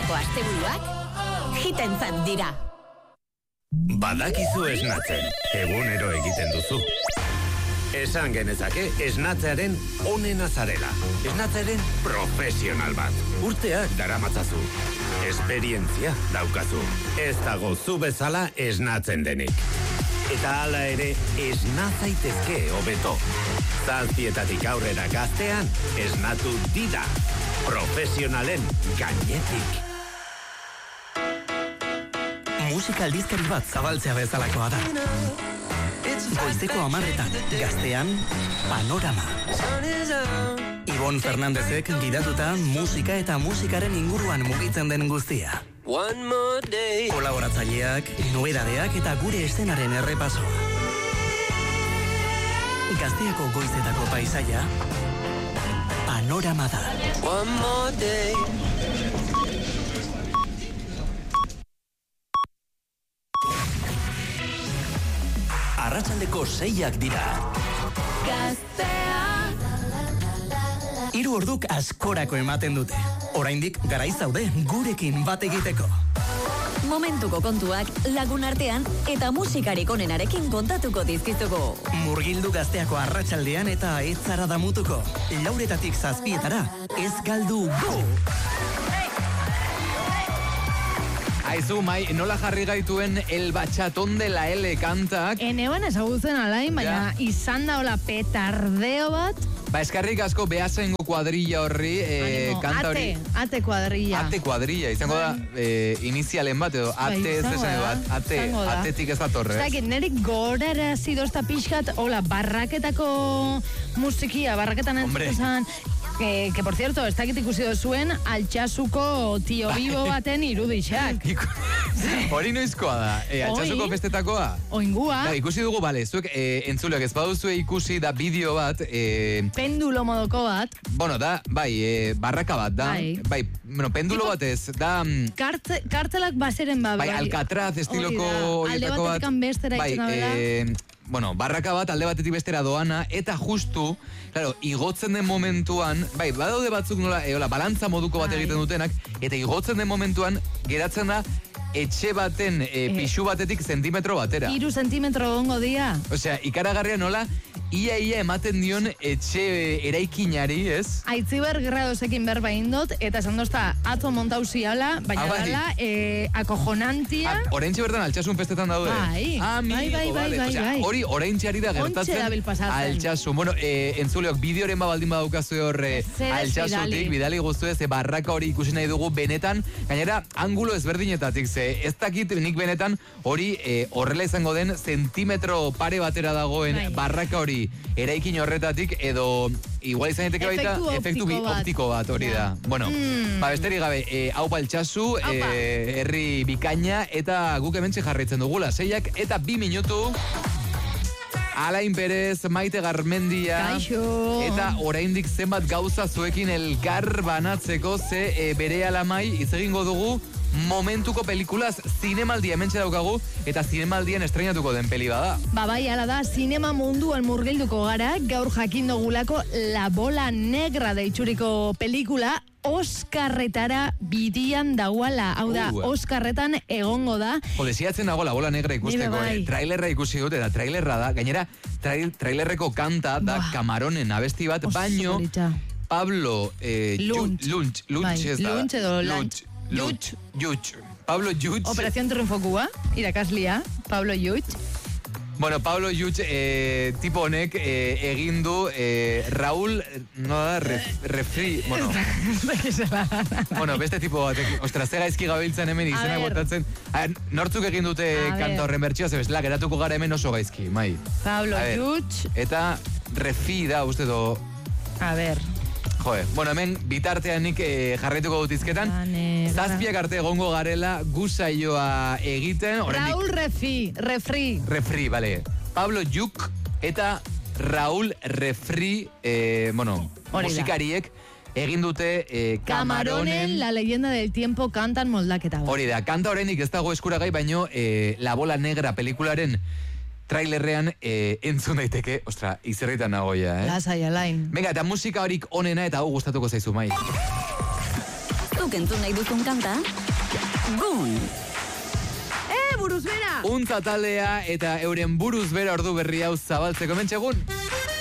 honetako asteburuak hitentzat dira. Badakizu esnatzen, egunero egiten duzu. Esan genezake esnatzearen onena zarela. Esnatzearen profesional bat. Urteak daramatzazu. Esperientzia daukazu. Ez dago zu bezala esnatzen denik. Eta hala ere, esnazaitezke hobeto. Zazpietatik aurrera gaztean, esnatu dida. Profesionalen gainetik. Musika aldizkari bat zabaltzea bezalakoa da. Goizeko 10:00 gaztean Panorama. Ibon Fernandezek gidatuta musika eta musikaren inguruan mugitzen den guztia. Kolaboratzaileak, nobedadeak eta gure eszenaren errepasoa. Gazteako goizetako paisaia Panorama da. Arratsaldeko 6:00 dira. Gaztea. 3 orduk askorako ematen dute. Oraindik garaiz zaude gurekin bat egiteko. Momentuko kontuak lagun artean eta musikarik onenarekin kontatuko dizkizugu. Murgildu Gazteako arratsaldean eta ez zara damutuko. 4:00 7:00 ez galdu go! Aizu, Mai, nola jarri gaituen El Bachatón de la L kantak? Eneban ezagutzen alain, baina izan da hola petardeo bat. Ba, eskarrik asko behasengo kuadrilla horri, kanta hori... Ate kuadrilla. Ate kuadrilla, izango da inizialen bat, edo ate ez esan bat, atetik ez datorre. Zagin, nerik gorara zidozta pixkat, hola, barraketako musikia, barraketan entzuten que por cierto, ez dakit ikusi dozuen Altxasuko tio bibo baten irudixak. Hori noizkoa da, Altxasuko bestetakoa? Oingua. Da, ikusi dugu, bale, zuek entzuleak ez baduzue ikusi da bideo bat... Pendulo modoko bat. Bueno, da, bai, barraka bat, da. Bai, bueno, pendulo bat ez, da... Kartzelak bazeren bat. Bai, Alcatraz estiloko horietako bat. Alde batetik bestera itxena bela. Bueno, barraka bat alde batetik bestera doana, eta justu, claro, igotzen den momentuan, bai, badaude batzuk nola, balantza moduko bat egiten dutenak, eta igotzen den momentuan, geratzen da, etxe baten, pixu batetik zentimetro batera. 3 zentimetro gongo dia. Osea, ikaragarria nola, ia ematen dion etxe eraikinari, ez? Aitziber gradosekin berba indot, eta esan dozta, atzo montauzi ala, baina dala, akojonantia. Oraintxe bertan Altsasun festetan daude. Bai. Hori oraintxe ari da gertatzen Altsasun. Bueno, entzuleok, bideoren baldin badaukazu horre Altsasutik, bidali guztu ez, barraka hori ikusi nahi dugu benetan, gainera, angulo ezberdinetatik, ze ez dakit nik benetan hori horrela izango den zentimetro pare batera dagoen barraka hori eraikin horretatik, edo igual izan daiteke baita efektu optiko bat hori da. Bueno, besterik gabe, hau Altsasu, herri bikaina, eta guk hementxe jarraitzen dugula, 6:02 minutu. Alain Perez, Maite Garmendia. Kaixo. Eta oraindik zenbat gauza zuekin elkar banatzeko, ze bere alamai hitz egingo dugu momentuko pelikulaz, zinemaldia hementxe daukagu, eta zinemaldian estrenatuko den peli bada. Bai, ala da, zinema munduan murgilduko gara, gaur jakin dugulako La Bola Negra deitxuriko pelikula, Oskarretara bidian dagoala. Hau da, Oskarretan egongo da. Desiatzen dago La Bola Negra ikusteko, trailerra ikusi dut, eta trailerra da, gainera, trailerreko kanta da Camaronen abesti bat, baino Pablo Lluch. Pablo Lluch. Operación Triunfokua, irakaslia, Pablo Lluch. Bueno, Pablo Lluch, tipo honek, egin du Raúl, no da, refri, bueno, beste tipo batek, ostras, zera izki gabiltzen hemen izenak botatzen. Nortzuk egin dute kanta horren bertxioa, zebestela, geratuko gara hemen oso gaizki, Mai. Pablo Lluch. Eta refri da, uste do... A ver... Joe, bueno, hemen bitartean nik jarraituko dut izketan. Zazpiak arte egongo garela gusaioa egiten. Raúl Refri, bale. Pablo Lluch eta Raúl Refri, musikariek egin dute Camaronen La Leyenda del Tiempo kantan moldaketa. Hori da, kanta horrenik ez dago eskuragai, baino La Bola Negra pelikularen trailerrean entzun daiteke, ostra, izerritan nagoia, Lasai, Alain. Venga, eta musika horik onena eta hau gustatuko zaizu, Mai. Zu zeuk entzun nahi duzun kanta, Gun. Buruz bera! Untza taldea eta euren buruz bera ordu berri hau zabaltzeko mentxegun.